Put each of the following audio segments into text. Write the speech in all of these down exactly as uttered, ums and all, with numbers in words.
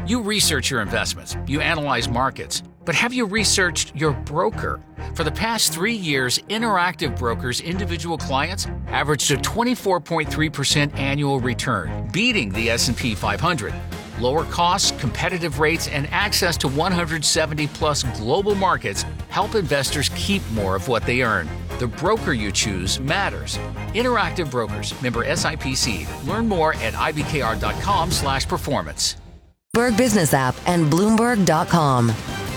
You research your investments, you analyze markets, but have you researched your broker? For the past three years, Interactive Brokers' individual clients averaged a twenty-four point three percent annual return, beating the S and P five hundred. Lower costs, competitive rates, and access to one hundred seventy plus global markets help investors keep more of what they earn. The broker you choose matters. Interactive Brokers, member S I P C. Learn more at I B K R dot com slash performance. Bloomberg Business App and Bloomberg dot com.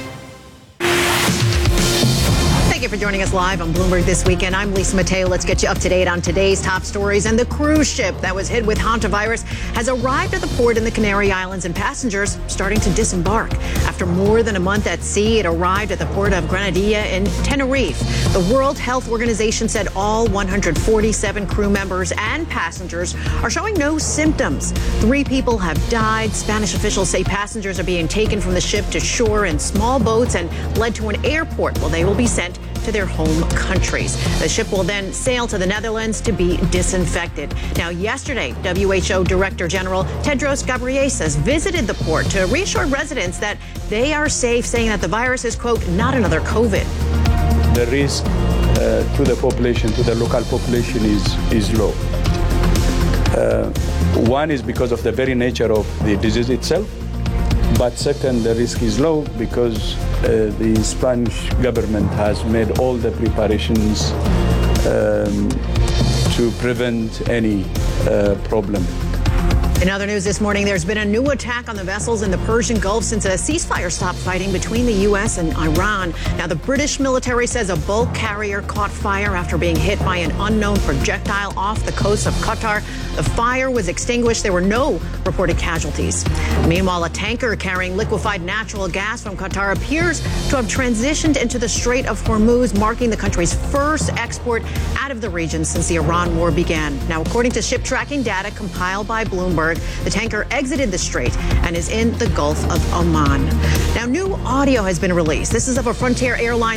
Thank you for joining us live on Bloomberg This Weekend. I'm Lisa Mateo. Let's get you up to date on today's top stories. And the cruise ship that was hit with hantavirus has arrived at the port in the Canary Islands, and passengers starting to disembark. After more than a month at sea, it arrived at the port of Granadilla in Tenerife. The World Health Organization said all one hundred forty-seven crew members and passengers are showing no symptoms. Three people have died. Spanish officials say passengers are being taken from the ship to shore in small boats and led to an airport where they will be sent to their home countries. The ship will then sail to the Netherlands to be disinfected. Now, yesterday, W H O Director General Tedros Ghebreyesus visited the port to reassure residents that they are safe, saying that the virus is, quote, not another COVID. The risk uh, to the population, to the local population, is, is low. Uh, one is because of the very nature of the disease itself. But second, the risk is low because uh, the Spanish government has made all the preparations um, to prevent any uh, problem. In other news this morning, there's been a new attack on the vessels in the Persian Gulf since a ceasefire stopped fighting between the U S and Iran. Now, the British military says a bulk carrier caught fire after being hit by an unknown projectile off the coast of Qatar. The fire was extinguished. There were no reported casualties. Meanwhile, a tanker carrying liquefied natural gas from Qatar appears to have transitioned into the Strait of Hormuz, marking the country's first export out of the region since the Iran war began. Now, according to ship tracking data compiled by Bloomberg, the tanker exited the strait and is in the Gulf of Oman. Now, new audio has been released. This is of a Frontier Airlines